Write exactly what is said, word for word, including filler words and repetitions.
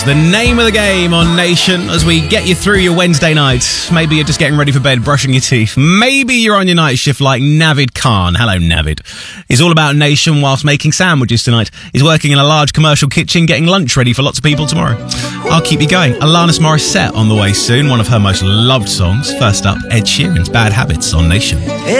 The name of the game on Nation as we get you through your Wednesday night. Maybe you're just getting ready for bed, brushing your teeth. Maybe you're on your night shift like Navid Khan. Hello, Navid. He's all about Nation whilst making sandwiches tonight. He's working in a large commercial kitchen, getting lunch ready for lots of people tomorrow. I'll keep you going. Alanis Morissette on the way soon, one of her most loved songs. First up, Ed Sheeran's Bad Habits on Nation.